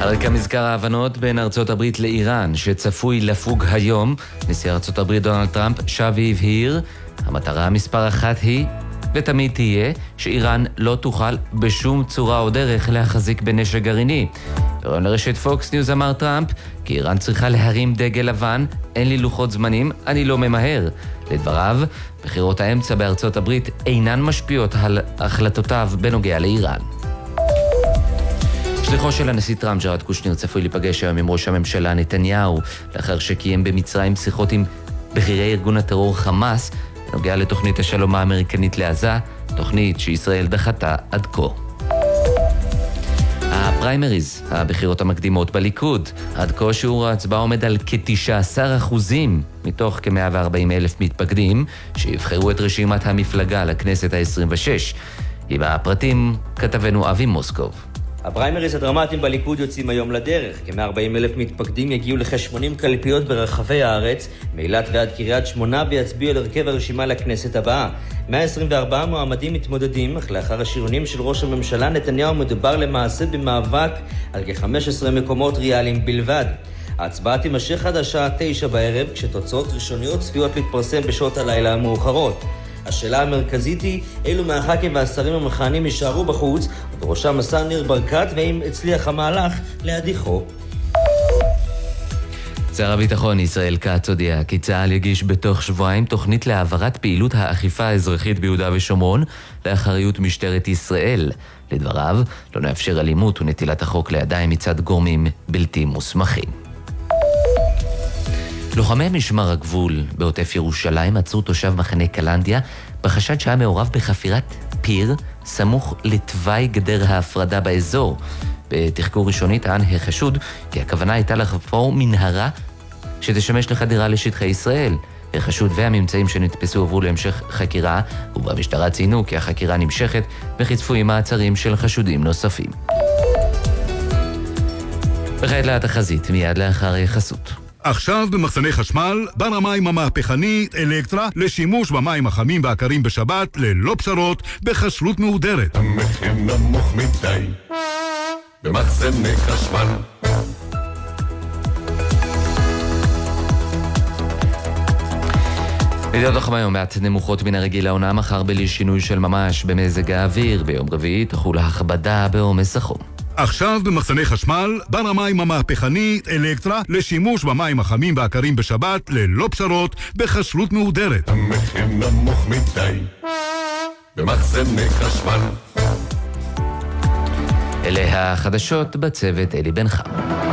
על רקע מזכר ההבנות בין ארצות הברית לאיראן שצפוי לפוג היום, נשיא ארצות הברית דונלד טראמפ שב והבהיר, המטרה מספר אחת היא ותמיד תהיה שאיראן לא תוכל בשום צורה או דרך להחזיק בנשק גרעיני. בראיון לרשת פוקס ניוז אמר טראמפ כי איראן צריכה להרים דגל לבן, אין לי לוחות זמנים, אני לא ממהר. לדבריו, בחירות האמצע בארצות הברית אינן משפיעות על החלטותיו בנוגע לאיראן. שליחו של הנשיא טראמפ ג'ארד קושנר צפוי להיפגש היום עם ראש הממשלה נתניהו, לאחר שקיים במצרים שיחות עם בכירי ארגון הטרור חמאס, בנוגע לתוכנית השלום האמריקנית לעזה, תוכנית שישראל דחתה עד כה. הפריימריז, הבחירות המקדימות בליכוד, עד כה שיעור ההצבעה עומד על כ-19% מתוך כ-140,000 מתפקדים שיבחרו את רשימת המפלגה לכנסת ה-26. עם הפרטים כתבנו אבי מוסקוב. הפריימריז הדרמטיים בליכוד יוצאים היום לדרך. כ-140,000 מתפקדים יגיעו לכ-80 קלפיות ברחבי הארץ, מאילת ועד קריית שמונה, ויצביעו על הרכב הרשימה לכנסת הבאה. 124 מועמדים מתמודדים, אך לאחר השריונים של ראש הממשלה נתניהו מדובר למעשה במאבק על כ-15 מקומות ריאליים בלבד. ההצבעה תימשך עד השעה 9 בערב, כשתוצאות ראשוניות צפויות להתפרסם בשעות הלילה המאוחרות. השאלה המרכזית היא אילו מהח"כים והשרים המכהנים יישארו בחוץ, ובראשם השר ניר ברקת, ואם הצליח המהלך להדיחו. שר הביטחון ישראל כץ הודיע כי צה"ל יגיש בתוך שבועיים תוכנית להעברת פעילות האכיפה האזרחית ביהודה ושומרון לאחריות משטרת ישראל. לדבריו, לא נאפשר אלימות ונטילת החוק לידיים מצד גורמים בלתי מוסמכים. לוחמי משמר הגבול בעוטף ירושלים עצרו תושב מחנה קלנדיה בחשד שהיה מעורב בחפירת פיר סמוך לתוואי גדר ההפרדה באזור. בתחקור ראשוני טען החשוד כי הכוונה הייתה לחפור מנהרה שתשמש לחדירה לשטחי ישראל. החשוד והממצאים שנתפסו עברו להמשך חקירה, ובמשטרה ציינו כי החקירה נמשכת וכי צפויים מעצרים של חשודים נוספים. וכעת לתחזית מיד לאחר חסות. עכשיו במחסני חשמל, בר המים המהפכנית אלקטרה לשימוש במים החמים והקרים בשבת ללא פשרות בכשרות מהודרת. המחיר נמוך מדי במחסני חשמל. ידיעות החמה היום מעט נמוכות מן הרגיל לעונה, מחר בלי שינוי של ממש במזג האוויר. ביום רביעי תחול הכבדה בעומס החום. עכשיו במחסני חשמל, בר המים המהפכנית אלקטרה לשימוש במים החמים והקרים בשבת ללא פשרות בכשרות מהודרת. המחיר נמוך מדי במחסני חשמל. אלה החדשות בצוות אלי בן חם.